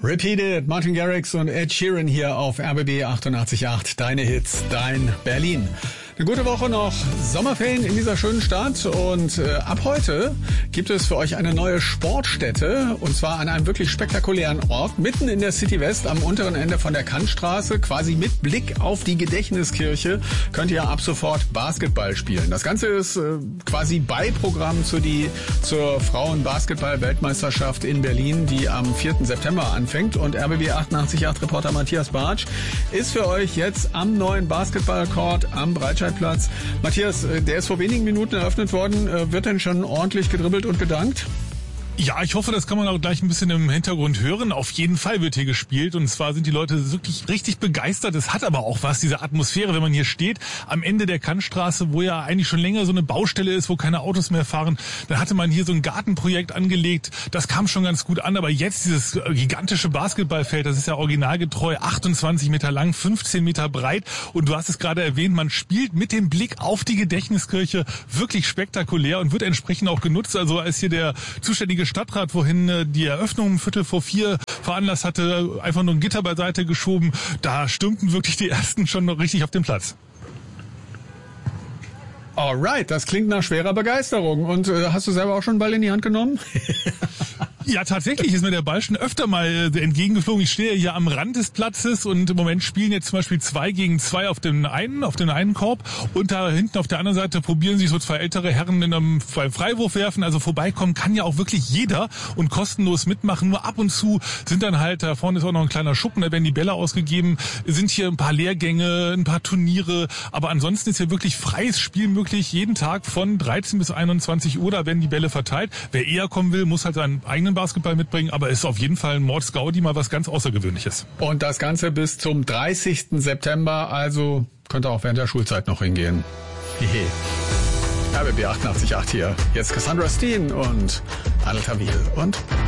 Repeated, Martin Garrix und Ed Sheeran hier auf RBB 88.8. Deine Hits, dein Berlin. Eine gute Woche noch, Sommerferien in dieser schönen Stadt und ab heute gibt es für euch eine neue Sportstätte und zwar an einem wirklich spektakulären Ort, mitten in der City West am unteren Ende von der Kantstraße, quasi mit Blick auf die Gedächtniskirche, könnt ihr ab sofort Basketball spielen. Das Ganze ist quasi Beiprogramm zur Frauen-Basketball-Weltmeisterschaft in Berlin, die am 4. September anfängt und RBB 88.8 Reporter Matthias Bartsch ist für euch jetzt am neuen Basketballcourt am Breitscheidplatz. Matthias, der ist vor wenigen Minuten eröffnet worden. Wird denn schon ordentlich gedribbelt und gedankt? Ja, ich hoffe, das kann man auch gleich ein bisschen im Hintergrund hören. Auf jeden Fall wird hier gespielt und zwar sind die Leute wirklich richtig begeistert. Es hat aber auch was, diese Atmosphäre, wenn man hier steht, am Ende der Kantstraße, wo ja eigentlich schon länger so eine Baustelle ist, wo keine Autos mehr fahren. Dann hatte man hier so ein Gartenprojekt angelegt, das kam schon ganz gut an, aber jetzt dieses gigantische Basketballfeld, das ist ja originalgetreu, 28 Meter lang, 15 Meter breit und du hast es gerade erwähnt, man spielt mit dem Blick auf die Gedächtniskirche wirklich spektakulär und wird entsprechend auch genutzt. Also als hier der zuständige Stadtrat, wohin die Eröffnung um 3:45 veranlasst hatte, einfach nur ein Gitter beiseite geschoben. Da stürmten wirklich die Ersten schon noch richtig auf den Platz. Alright, das klingt nach schwerer Begeisterung. Und hast du selber auch schon einen Ball in die Hand genommen? Ja, tatsächlich ist mir der Ball schon öfter mal entgegengeflogen. Ich stehe hier am Rand des Platzes und im Moment spielen jetzt zum Beispiel 2 gegen 2 auf den einen Korb und da hinten auf der anderen Seite probieren sich so 2 ältere Herren beim Freiwurf werfen. Also vorbeikommen kann ja auch wirklich jeder und kostenlos mitmachen. Nur ab und zu sind dann halt, da vorne ist auch noch ein kleiner Schuppen, da werden die Bälle ausgegeben, sind hier ein paar Lehrgänge, ein paar Turniere, aber ansonsten ist hier wirklich freies Spiel möglich, jeden Tag von 13 bis 21 Uhr, da werden die Bälle verteilt. Wer eher kommen will, muss halt seinen eigenen Basketball mitbringen, aber ist auf jeden Fall ein Mordsgaudi, mal was ganz Außergewöhnliches. Und das Ganze bis zum 30. September, also könnt ihr auch während der Schulzeit noch hingehen. Hehe. RBB 88.8 hier. Jetzt Cassandra Steen und Adel Tawil und